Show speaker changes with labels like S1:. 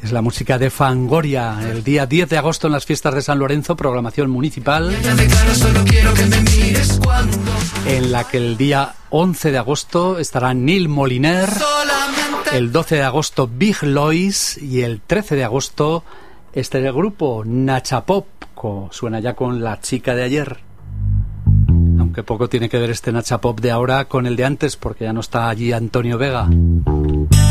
S1: Es la música de Fangoria, el día 10 de agosto en las fiestas de San Lorenzo, programación municipal, en la que el día 11 de agosto estará Neil Moliner, el 12 de agosto Big Lois y el 13 de agosto este grupo Nachapop, suena ya con La chica de ayer. Aunque poco tiene que ver este Nachapop de ahora con el de antes, porque ya no está allí Antonio Vega.